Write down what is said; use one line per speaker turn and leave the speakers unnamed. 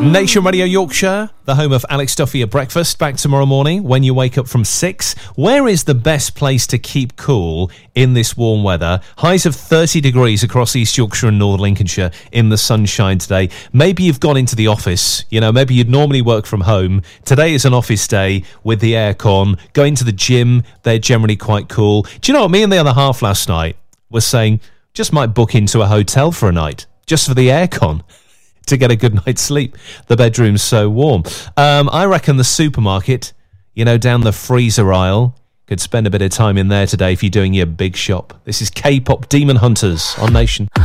Nation Radio Yorkshire, the home of Alex Duffy at breakfast. Back tomorrow morning when you wake up from 6. Where is the best place to keep cool in this warm weather? Highs of 30 degrees across East Yorkshire and North Lincolnshire in the sunshine today. Maybe you've gone into the office. You know, maybe you'd normally work from home. Today is an office day with the aircon. Going to the gym, they're generally quite cool. Do you know what? Me and the other half last night was saying, just might book into a hotel for a night, just for the aircon, to get a good night's sleep. The bedroom's so warm. I reckon the supermarket, you know, down the freezer aisle, could spend a bit of time in there today if you're doing your big shop. This is K-pop Demon Hunters on Nation.